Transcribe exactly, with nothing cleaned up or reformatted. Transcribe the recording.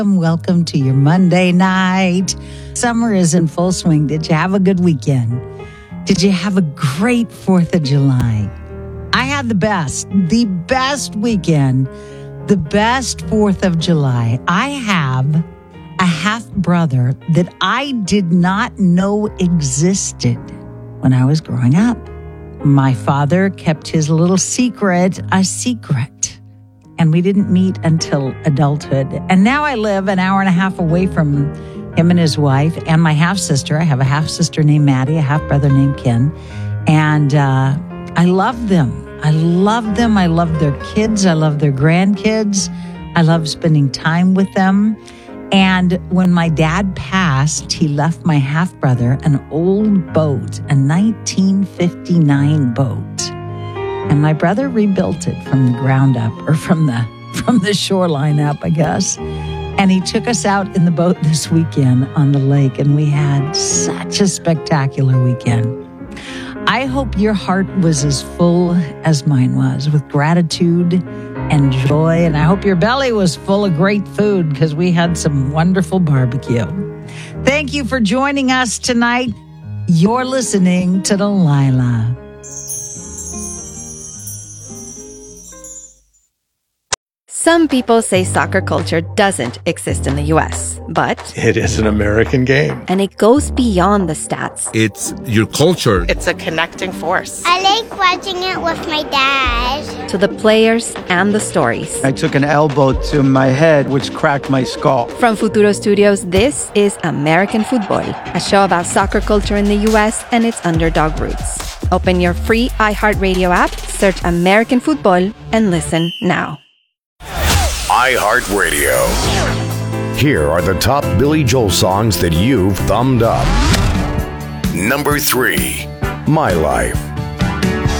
Welcome to your Monday night. Summer is in full swing. Did you have a good weekend? Did you have a great fourth of July? I had the best, the best weekend, the best fourth of July. I have a half brother that I did not know existed when I was growing up. My father kept his little secret a secret. And we didn't meet until adulthood. And now I live an hour and a half away from him and his wife and my half-sister. I have a half-sister named Maddie, a half-brother named Ken. And uh, I love them. I love them. I love their kids. I love their grandkids. I love spending time with them. And when my dad passed, he left my half-brother an old boat, a nineteen fifty-nine boat. And my brother rebuilt it from the ground up, or from the from the shoreline up, I guess. And he took us out in the boat this weekend on the lake, and we had such a spectacular weekend. I hope your heart was as full as mine was with gratitude and joy. And I hope your belly was full of great food because we had some wonderful barbecue. Thank you for joining us tonight. You're listening to Delilah. Some people say soccer culture doesn't exist in the U S, but it is an American game. And it goes beyond the stats. It's your culture. It's a connecting force. I like watching it with my dad. To the players and the stories. I took an elbow to my head, which cracked my skull. From Futuro Studios, this is American Football, a show about soccer culture in the U S and its underdog roots. Open your free iHeartRadio app, search American Football, and listen now. iHeartRadio. Here are the top Billy Joel songs that you've thumbed up. Number three, My Life.